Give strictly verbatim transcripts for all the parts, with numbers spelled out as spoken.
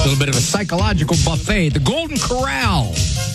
little bit of a psychological buffet. The Golden Corral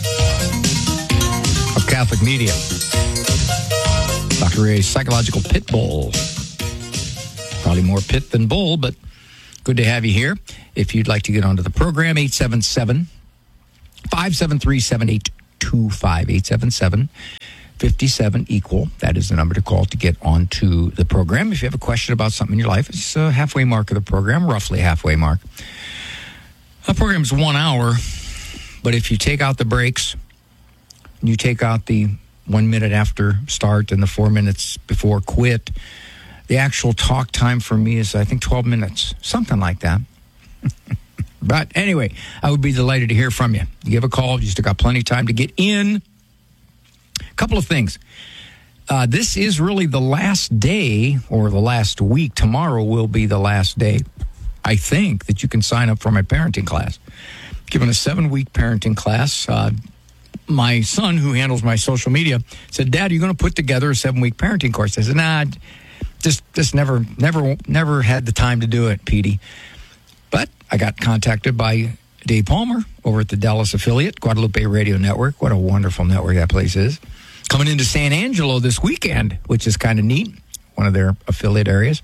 of Catholic media. Doctor Ray's psychological pit bull. Probably more pit than bull, but good to have you here. If you'd like to get onto the program, eight seven seven, five seven three, seven eight two five, eight seven seven, five seven, equal. That is the number to call to get onto the program. If you have a question about something in your life, it's a halfway mark of the program, roughly halfway mark. The program is one hour, but if you take out the breaks, you take out the one minute after start and the four minutes before quit, the actual talk time for me is, I think, twelve minutes, something like that. But anyway, I would be delighted to hear from you. You give a call. You still got plenty of time to get in. A couple of things. Uh, this is really the last day or the last week. Tomorrow will be the last day, I think, that you can sign up for my parenting class. Given a seven-week parenting class, uh, my son, who handles my social media, said, Dad, are you going to put together a seven-week parenting course? I said, nah, just, just never, never, never had the time to do it, Petey. But I got contacted by Dave Palmer over at the Dallas affiliate, Guadalupe Radio Network. What a wonderful network that place is. Coming into San Angelo this weekend, which is kind of neat, one of their affiliate areas.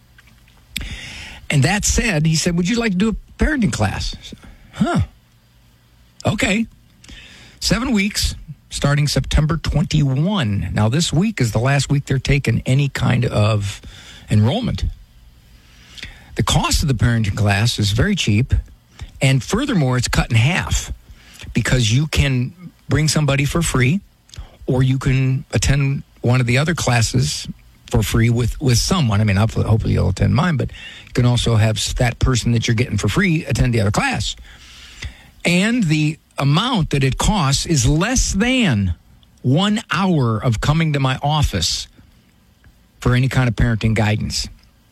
And that said, he said, would you like to do a parenting class? Said, huh. Okay. Seven weeks, starting September twenty-first. Now, this week is the last week they're taking any kind of enrollment. The cost of the parenting class is very cheap, and furthermore, it's cut in half because you can bring somebody for free, or you can attend one of the other classes for free with, with someone. I mean, hopefully you'll attend mine, but you can also have that person that you're getting for free attend the other class. And the amount that it costs is less than one hour of coming to my office for any kind of parenting guidance.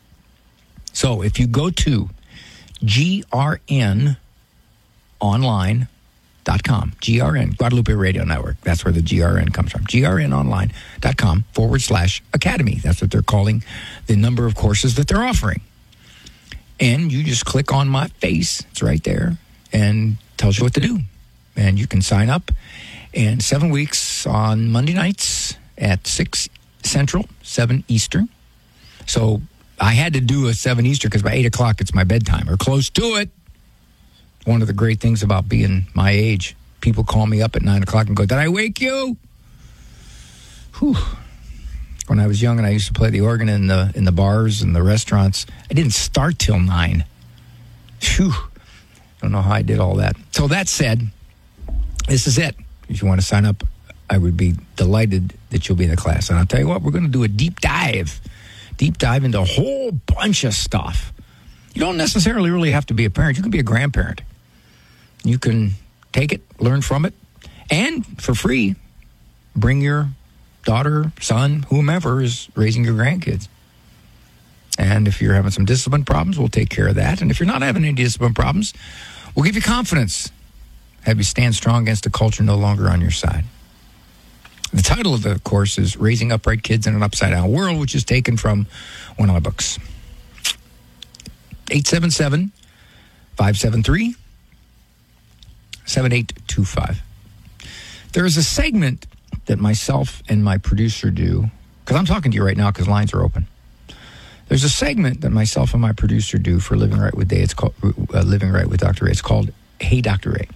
So if you go to G R N online dot com, G R N, Guadalupe Radio Network, that's where the G R N comes from, G R N online dot com forward slash academy. That's what they're calling the number of courses that they're offering. And you just click on my face, it's right there, and tells you what to do. And you can sign up. And seven weeks on Monday nights at six Central, seven Eastern. So I had to do a seven Eastern because by eight o'clock it's my bedtime, or close to it. One of the great things about being my age, people call me up at nine o'clock and go, did I wake you? Whew. When I was young and I used to play the organ in the in the bars and the restaurants, I didn't start till nine. Phew. Don't know how I did all that. So that said, this is it. If you want to sign up, I would be delighted that you'll be in the class. And I'll tell you what, we're going to do a deep dive. Deep dive into a whole bunch of stuff. You don't necessarily really have to be a parent. You can be a grandparent. You can take it, learn from it, and for free, bring your daughter, son, whomever is raising your grandkids. And if you're having some discipline problems, we'll take care of that. And if you're not having any discipline problems, we'll give you confidence. Have you stand strong against a culture no longer on your side. The title of the course is Raising Upright Kids in an Upside-Down World, which is taken from one of my books. eight seven seven, five seven three, seven eight two five. There is a segment that myself and my producer do, because I'm talking to you right now because lines are open. There's a segment that myself and my producer do for Living Right with Day. It's called uh, Living Right with Doctor Ray. It's called Hey, Doctor Ray.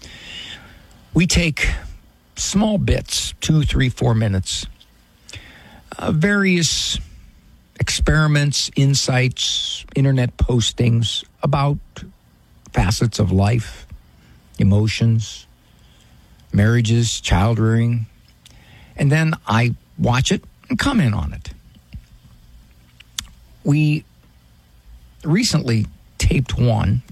We take small bits, two, three, four minutes, uh, various experiments, insights, internet postings about facets of life, emotions, marriages, child rearing, and then I watch it and comment on it. We recently taped one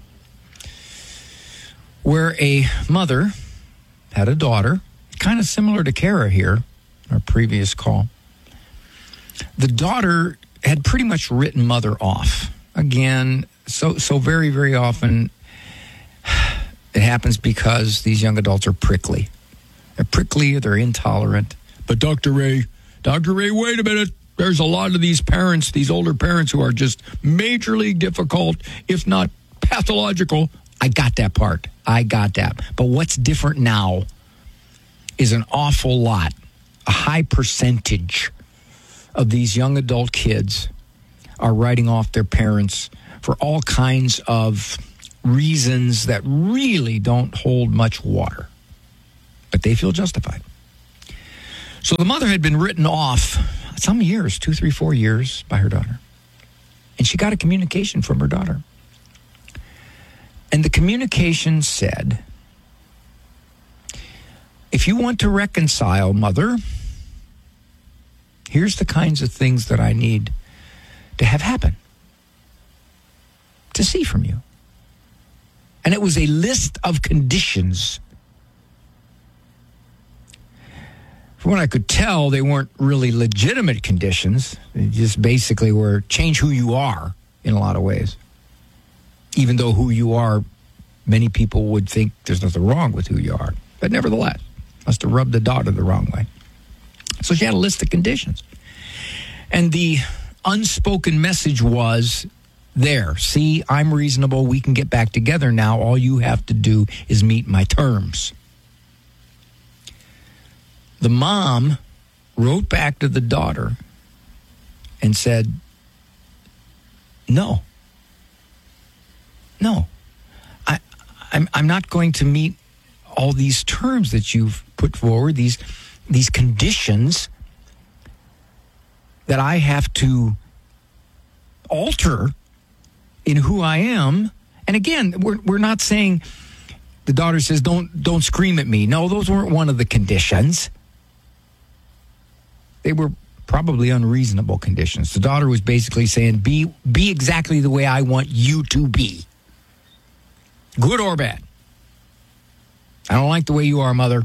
where a mother had a daughter, kind of similar to Kara here, our previous call. The daughter had pretty much written mother off. Again, so so very, very often it happens because these young adults are prickly. They're prickly, they're intolerant. But Doctor Ray, Doctor Ray, wait a minute. There's a lot of these parents, these older parents who are just majorly difficult, if not pathological, I got that part. I got that. But what's different now is an awful lot, a high percentage of these young adult kids are writing off their parents for all kinds of reasons that really don't hold much water. But they feel justified. So the mother had been written off some years, two, three, four years by her daughter. And she got a communication from her daughter. And the communication said, if you want to reconcile, mother, here's the kinds of things that I need to have happen, to see from you. And it was a list of conditions. From what I could tell, they weren't really legitimate conditions. They just basically were change who you are in a lot of ways. Even though who you are, many people would think there's nothing wrong with who you are. But nevertheless, must have rubbed the daughter the wrong way. So she had a list of conditions. And the unspoken message was, there, see, I'm reasonable. We can get back together now. All you have to do is meet my terms. The mom wrote back to the daughter and said, no. No. I, I'm, I'm not going to meet all these terms that you've put forward, these, these conditions that I have to alter in who I am. And again, we're we're not saying, the daughter says, don't don't scream at me. No, those weren't one of the conditions. They were probably unreasonable conditions. The daughter was basically saying, be be exactly the way I want you to be. Good or bad. I don't like the way you are, mother.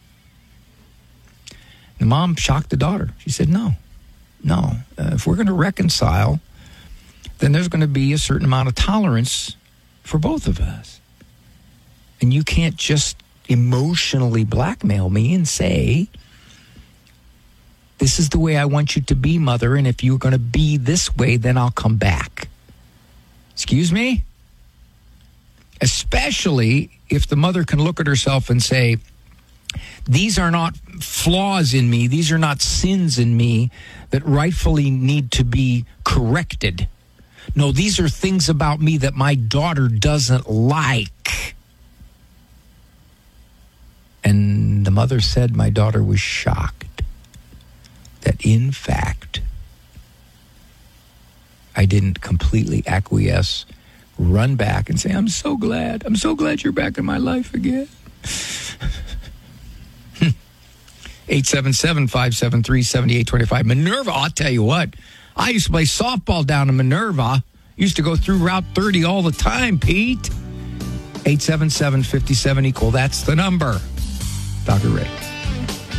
The mom shocked the daughter. She said, no, no. Uh, if we're going to reconcile, then there's going to be a certain amount of tolerance for both of us. And you can't just emotionally blackmail me and say, this is the way I want you to be, mother, and if you're going to be this way, then I'll come back. Excuse me? Especially if the mother can look at herself and say, these are not flaws in me, these are not sins in me that rightfully need to be corrected. No, these are things about me that my daughter doesn't like. And the mother said my daughter was shocked that, in fact, I didn't completely acquiesce, run back and say, I'm so glad. I'm so glad you're back in my life again. eight seven seven, five seven three, seven eight two five. Minerva, I'll tell you what. I used to play softball down in Minerva. Used to go through Route thirty all the time, Pete. eight seven seven, five seven equal. That's the number. Doctor Ray.